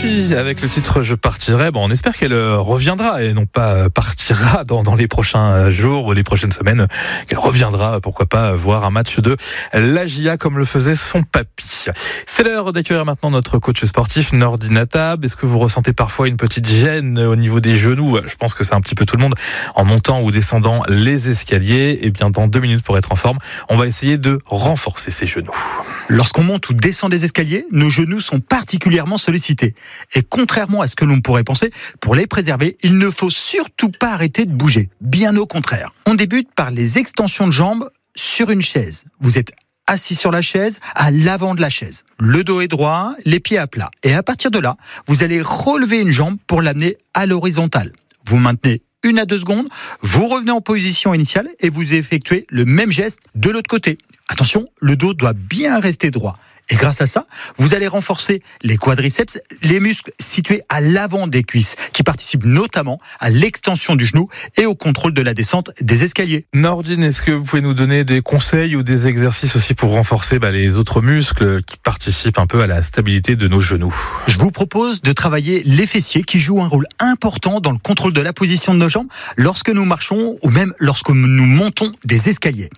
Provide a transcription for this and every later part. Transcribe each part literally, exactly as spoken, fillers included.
Avicii avec le titre Je partirai. Bon, on espère qu'elle reviendra et non pas partira dans, dans les prochains jours ou les prochaines semaines. Qu'elle reviendra, pourquoi pas, voir un match de l'A J A comme le faisait son papy. C'est l'heure d'accueillir maintenant notre coach sportif Nordi Natab. Est-ce que vous ressentez parfois une petite gêne au niveau des genoux? Je pense que c'est un petit peu tout le monde en montant ou descendant les escaliers. Et bien dans deux minutes pour être en forme, on va essayer de renforcer ses genoux. Lorsqu'on monte ou descend des escaliers, nos genoux sont particulièrement sollicités. Et contrairement à ce que l'on pourrait penser, pour les préserver, il ne faut surtout pas arrêter de bouger. Bien au contraire. On débute par les extensions de jambes sur une chaise. Vous êtes assis sur la chaise, à l'avant de la chaise. Le dos est droit, les pieds à plat. Et à partir de là, vous allez relever une jambe pour l'amener à l'horizontale. Vous maintenez une à deux secondes, vous revenez en position initiale et vous effectuez le même geste de l'autre côté. Attention, le dos doit bien rester droit. Et grâce à ça, vous allez renforcer les quadriceps, les muscles situés à l'avant des cuisses, qui participent notamment à l'extension du genou et au contrôle de la descente des escaliers. Nordine, est-ce que vous pouvez nous donner des conseils ou des exercices aussi pour renforcer bah, les autres muscles qui participent un peu à la stabilité de nos genoux? Je vous propose de travailler les fessiers qui jouent un rôle important dans le contrôle de la position de nos jambes lorsque nous marchons ou même lorsque nous montons des escaliers.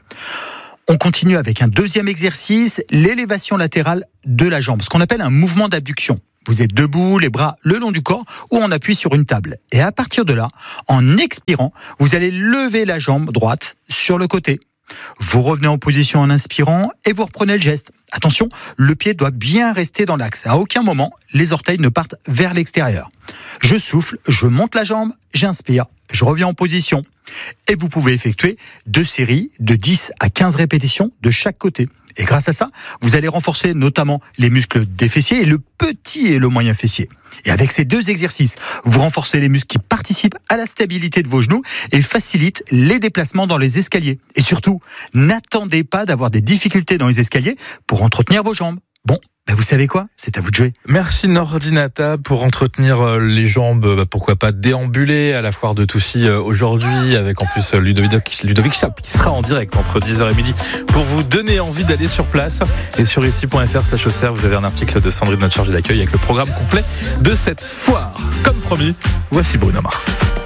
On continue avec un deuxième exercice, l'élévation latérale de la jambe, ce qu'on appelle un mouvement d'abduction. Vous êtes debout, les bras le long du corps ou on appuie sur une table. Et à partir de là, en expirant, vous allez lever la jambe droite sur le côté. Vous revenez en position en inspirant et vous reprenez le geste. Attention, le pied doit bien rester dans l'axe. À aucun moment, les orteils ne partent vers l'extérieur. Je souffle, je monte la jambe, j'inspire, je reviens en position. Et vous pouvez effectuer deux séries de dix à quinze répétitions de chaque côté. Et grâce à ça, vous allez renforcer notamment les muscles des fessiers et le petit et le moyen fessier. Et avec ces deux exercices, vous renforcez les muscles qui participent à la stabilité de vos genoux et facilitent les déplacements dans les escaliers. Et surtout, n'attendez pas d'avoir des difficultés dans les escaliers pour entretenir vos jambes. Bon, ben vous savez quoi? C'est à vous de jouer. Merci Nordi Natab pour entretenir les jambes, bah pourquoi pas déambuler à la foire de Toussy aujourd'hui, avec en plus Ludovic, Ludovic Chap qui sera en direct entre dix heures et midi pour vous donner envie d'aller sur place. Et sur ici point f r slash Auxerre, vous avez un article de Sandrine, notre chargée d'accueil, avec le programme complet de cette foire. Comme promis, voici Bruno Mars.